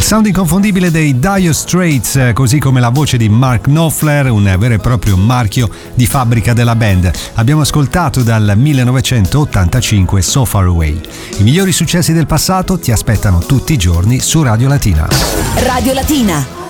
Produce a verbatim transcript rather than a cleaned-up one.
sound inconfondibile dei Dire Straits, così come la voce di Mark Knopfler, un vero e proprio marchio di fabbrica della band. Abbiamo ascoltato dal millenovecentottantacinque So Far Away. I migliori successi del passato ti aspettano tutti i giorni su Radio Latina. Radio Latina,